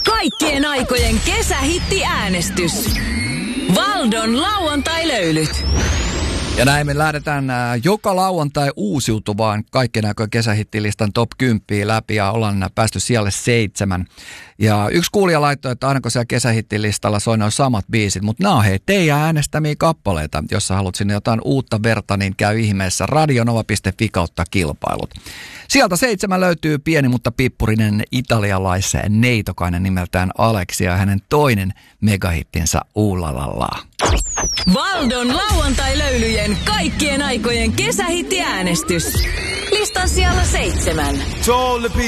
Kaikkien aikojen kesähittiäänestys. Valdon lauantai-löylyt. Ja näin me lähdetään joka lauantai uusiutuvaan kaikkien aikojen kesähittilistan top 10 läpi ja ollaan päästy sijalle 7. Ja yksi kuulija laittoi, että aina kun siellä kesähittilistalla soi noin samat biisit, mutta nämä on hei teidän äänestämiä kappaleita. Jos sä haluat sinne jotain uutta verta, niin käy ihmeessä radionova.fi/kilpailut. Sieltä 7 löytyy pieni, mutta pippurinen italialaisen neitokainen nimeltään Aleksi ja hänen toinen megahittinsä Uulalala. Valdon lauantai-löylyjen kaikkien aikojen kesähittiäänestys. Listan sijalla 7.